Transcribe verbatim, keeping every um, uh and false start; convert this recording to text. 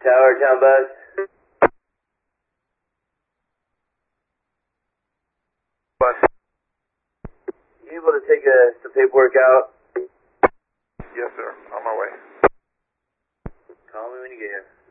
Tower, town bus. Bus. You able to take uh, some paperwork out? Yes, sir. On my way. Call me when you get here.